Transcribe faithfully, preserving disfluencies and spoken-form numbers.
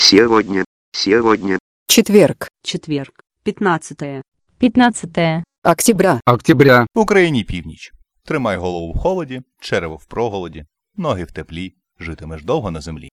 Сегодня, сегодня, Четверг, Четверг. п'ятнадцяте. п'ятнадцяте октября, Октября. В Україні північ. Тримай голову в холоді, черево в проголоді, ноги в теплі, житимеш довго на землі.